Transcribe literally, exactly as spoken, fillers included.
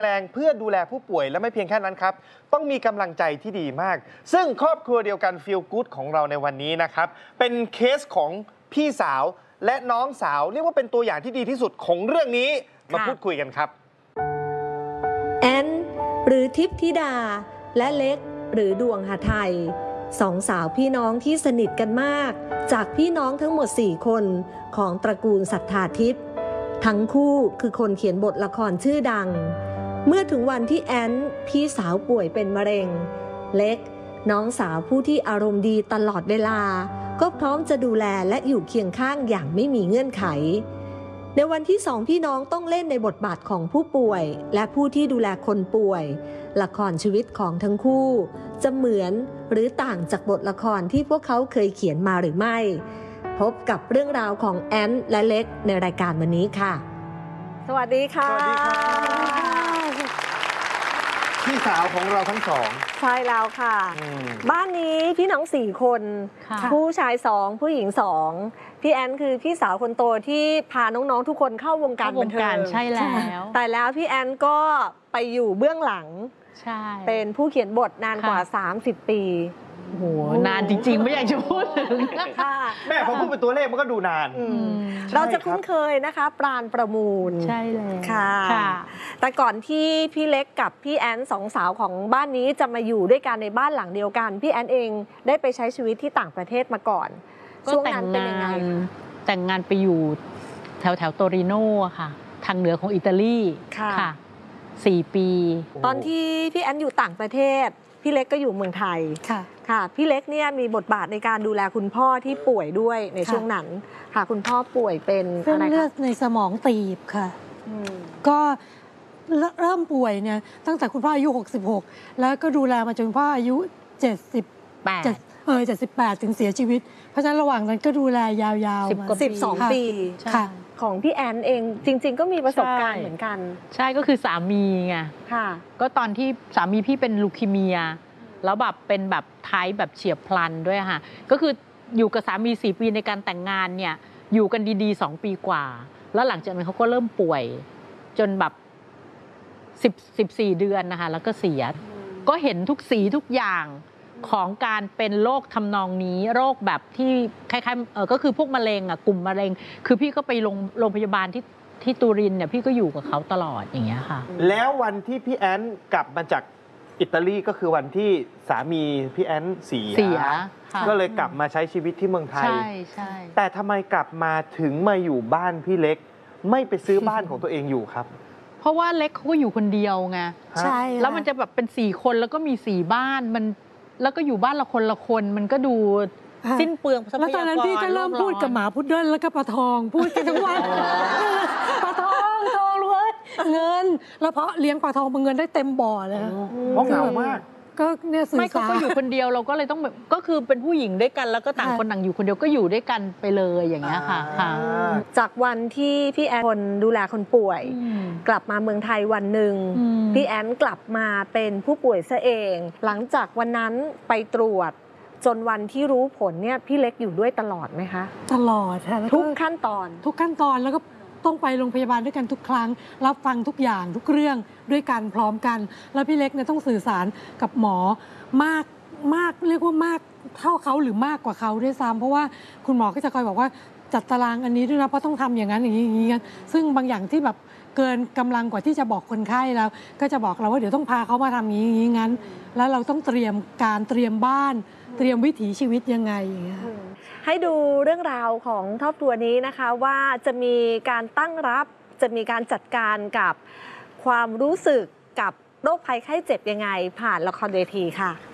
แรงเพื่อดูแลผู้ป่วยและไม่เพียงแค่นั้นครับต้องมีกำลังใจที่ดีมากซึ่งครอบครัวเดียวกันฟีลกู๊ดของเราในวันนี้นะครับเป็นเคสของพี่สาวและน้องสาวเรียกว่าเป็นตัวอย่างที่ดีที่สุดของเรื่องนี้มาพูดคุยกันครับแอนหรือทิพธิดาและเล็กหรือดวงหไทยสองสาวพี่น้องที่สนิทกันมากจากพี่น้องทั้งหมดสี่คนของตระกูลศรัทธาทิพย์ทั้งคู่คือคนเขียนบทละครชื่อดังเมื่อถึงวันที่แอนพี่สาวป่วยเป็นมะเร็งเล็กน้องสาวผู้ที่อารมณ์ดีตลอดเวลาก็พร้อมจะดูแลและอยู่เคียงข้างอย่างไม่มีเงื่อนไขในวันที่สองพี่น้องต้องเล่นในบทบาทของผู้ป่วยและผู้ที่ดูแลคนป่วยละครชีวิตของทั้งคู่จะเหมือนหรือต่างจากบทละครที่พวกเขาเคยเขียนมาหรือไม่พบกับเรื่องราวของแอนและเล็กในรายการวันนี้ค่ะสวัสดีค่ะสวัสดีครับพี่สาวของเราทั้งสองใช่แล้วค่ะบ้านนี้พี่น้องสี่คนผู้ชายสองผู้หญิงสองพี่แอนคือพี่สาวคนโตที่พาน้องๆทุกคนเข้าวงการบันเทิงใช่แล้วแต่แล้วพี่แอนก็ไปอยู่เบื้องหลังใช่เป็นผู้เขียนบทนานกว่าสามสิบปีโอ้โหนานจริงๆไม่อยากจะพูดถึงแม่พอพูดเป็นตัวเลขมันก็ดูนานเราจะคุ้นเคยนะคะปราณประมูลใช่เลยค่ะแต่ก่อนที่พี่เล็กกับพี่แอนสองสาวของบ้านนี้จะมาอยู่ด้วยกันในบ้านหลังเดียวกันพี่แอนเองได้ไปใช้ชีวิตที่ต่างประเทศมาก่อนช่วงนั้นเป็นยังไงแต่งงานไปอยู่แถวแถวโตริโน่ค่ะทางเหนือของอิตาลีค่ะสี่ปีตอนที่พี่แอนอยู่ต่างประเทศพี่เล็กก็อยู่เมืองไทยค่ะค่ะพี่เล็กเนี่ยมีบทบาทในการดูแลคุณพ่อที่ป่วยด้วยในช่วงนั้นค่ะคุณพ่อป่วยเป็นเส้นเลือดในสมองตีบค่ะก็เริ่มป่วยเนี่ยตั้งแต่คุณพ่ออายุหกสิบหกแล้วก็ดูแลมาจนคุณพ่ออายุเจ็ดสิบแปดเออเจ็ดสิบแปดถึงเสียชีวิตเพราะฉะนั้นระหว่างนั้นก็ดูแลยาวๆมาสิบสองปีค่ะของพี่แอนเองจริงๆก็มีประสบการณ์เหมือนกันใช่ก็คือสามีไงค่ะก็ตอนที่สามีพี่เป็นลูคีเมียแล้วแบบเป็นแบบไทป์แบบเฉียบพลันด้วยค่ะก็คืออยู่กับสามีสี่ปีในการแต่งงานเนี่ยอยู่กันดีๆสองปีกว่าแล้วหลังจากนั้นเขาก็เริ่มป่วยจนแบบสิบสิบสี่เดือนนะคะแล้วก็เสียก็เห็นทุกสีทุกอย่างของการเป็นโรคทำนองนี้โรคแบบที่คล้ายๆเออก็คือพวกมะเร็งอ่ะกลุ่มมะเร็งคือพี่ก็ไปโรงโรงพยาบาลที่ที่ตูรินเนี่ยพี่ก็อยู่กับเขาตลอดอย่างเงี้ยค่ะแล้ววันที่พี่แอนกลับมาจากอิตาลีก็คือวันที่สามีพี่แอนเสียก็เลยกลับมาใช้ชีวิตที่เมืองไทยใช่ใช่แต่ทำไมกลับมาถึงมาอยู่บ้านพี่เล็กไม่ไปซื้อบ้านของตัวเองอยู่ครับเพราะว่าเล็กเขาก็อยู่คนเดียวไงใช่แล้วมันจะแบบเป็นสี่คนแล้วก็มีสี่บ้านมันแล้วก็อยู่บ้านละคนละคนมันก็ดูสิ้นเปลืองทรัพยากรแล้วตอนนั้นพี่ก็เริ่มพูดกับหมาพุดเดิ้ลแล้วก็ปลาทองพูดกันทั้งวันปลาทองทองรวยเงินแล้วเพราะเลี้ยงปลาทองเงินได้เต็มบ่อเลยเพราะเหงามากก็เนี่ยสื่อสารไม่เขาก็อยู่คนเดียวเราก็เลยต้องแบบก็คือเป็นผู้หญิงด้วยกันแล้วก็ต่างคนต่างอยู่คนเดียวก็อยู่ด้วยกันไปเลยอย่างเงี้ยค่ะจากวันที่พี่แอนคนดูแลคนป่วยกลับมาเมืองไทยวันหนึ่งพี่แอนกลับมาเป็นผู้ป่วยซะเองหลังจากวันนั้นไปตรวจจนวันที่รู้ผลเนี่ยพี่เล็กอยู่ด้วยตลอดไหมคะตลอดค่ะทุกขั้นตอนทุกขั้นตอนแล้วก็ต้องไปโรงพยาบาลด้วยกันทุกครั้งรับฟังทุกอย่างทุกเรื่องด้วยกันพร้อมกันแล้วพี่เล็กเนี่ยต้องสื่อสารกับหมอมากมากเรียกว่ามากเท่าเขาหรือมากกว่าเขาด้วยซ้ำเพราะว่าคุณหมอก็จะคอยบอกว่าจัดตารางอันนี้ด้วยนะเพราะต้องทำอย่างนั้นอย่างนี้อย่างนี้กันซึ่งบางอย่างที่แบบเกินกำลังกว่าที่จะบอกคนไข้แล้วก็จะบอกเราว่าเดี๋ยวต้องพาเขามาทำอย่างนี้อย่างนี้งั้นแล้วเราต้องเตรียมการเตรียมบ้านเตรียมวิถีชีวิตยังไงอย่างเงี้ยให้ดูเรื่องราวของครอบครัวนี้นะคะว่าจะมีการตั้งรับจะมีการจัดการกับความรู้สึกกับโรคภัยไข้เจ็บยังไงผ่านละครเวทีค่ะ